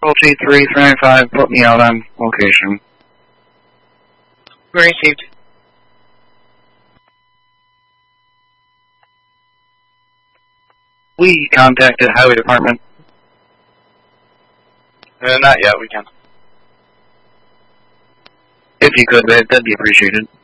T395, put me out on location. Received. We contacted Highway Department. Not yet, we can. If you could, that'd be appreciated.